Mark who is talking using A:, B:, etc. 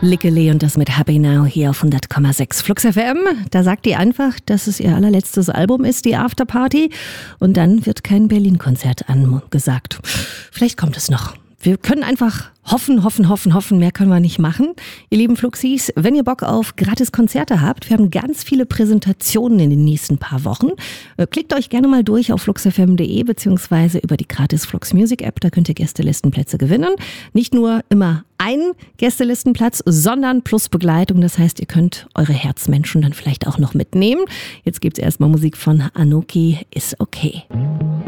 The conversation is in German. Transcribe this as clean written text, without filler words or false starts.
A: Lickele und das mit Happy Now hier auf 100,6 Flux FM. Da sagt die einfach, dass es ihr allerletztes Album ist, die Afterparty. Und dann wird kein Berlin-Konzert angesagt. Vielleicht kommt es noch. Wir können einfach hoffen. Mehr können wir nicht machen. Ihr lieben Fluxis, wenn ihr Bock auf gratis Konzerte habt, wir haben ganz viele Präsentationen in den nächsten paar Wochen. Klickt euch gerne mal durch auf fluxfm.de beziehungsweise über die gratis Flux Music App. Da könnt ihr Gästelistenplätze gewinnen. Nicht nur immer einen Gästelistenplatz, sondern plus Begleitung. Das heißt, ihr könnt eure Herzmenschen dann vielleicht auch noch mitnehmen. Jetzt gibt's erstmal Musik von Anoki, Is Okay.